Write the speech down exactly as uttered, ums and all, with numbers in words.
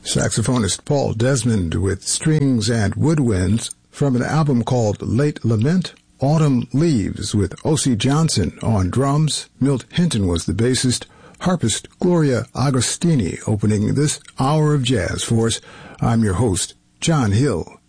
Saxophonist Paul Desmond with strings and woodwinds from an album called Late Lament. Autumn Leaves with O C Johnson on drums. Milt Hinton was the bassist. Harpist Gloria Agostini opening this hour of jazz for us. I'm your host, John Hill.